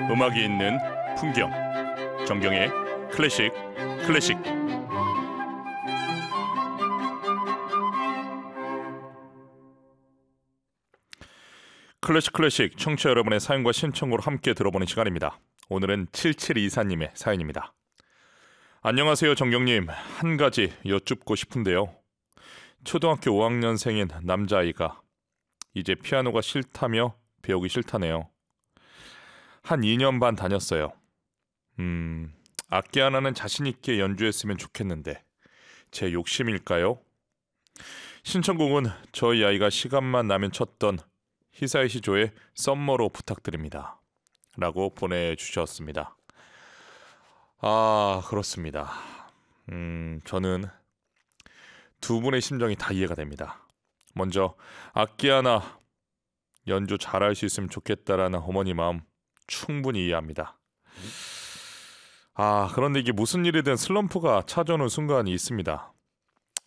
음악이 있는 풍경, 정경의 클래식 클래식. 클래식 청취자 여러분의 사연과 신청으로 함께 들어보는 시간입니다. 오늘은 7724님의 사연입니다. 안녕하세요 정경님. 한 가지 여쭙고 싶은데요. 초등학교 5학년생인 남자아이가 이제 피아노가 싫다며 배우기 싫다네요. 한 2년 반 다녔어요. 악기 하나는 자신 있게 연주했으면 좋겠는데 제 욕심일까요? 신청곡은 저희 아이가 시간만 나면 쳤던 히사이 시조의 썸머로 부탁드립니다. 라고 보내주셨습니다. 그렇습니다. 저는 두 분의 심정이 다 이해가 됩니다. 먼저 악기 하나 연주 잘할 수 있으면 좋겠다라는 어머니 마음 충분히 이해합니다. 그런데 이게 무슨 일이든 슬럼프가 찾아오는 순간이 있습니다.